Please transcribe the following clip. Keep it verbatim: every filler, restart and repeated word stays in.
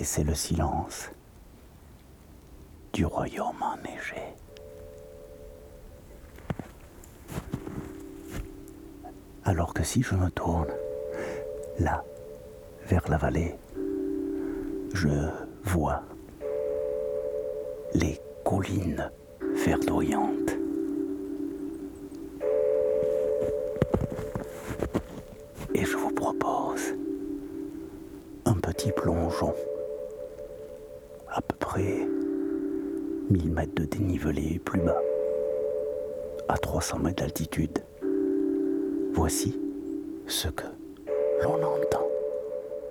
c'est le silence du royaume enneigé. Alors que si je me tourne, là, vers la vallée, je vois les collines verdoyantes. Et je vous propose un petit plongeon, à peu près mille mètres de dénivelé plus bas, à trois cents mètres d'altitude. Voici ce que l'on entend.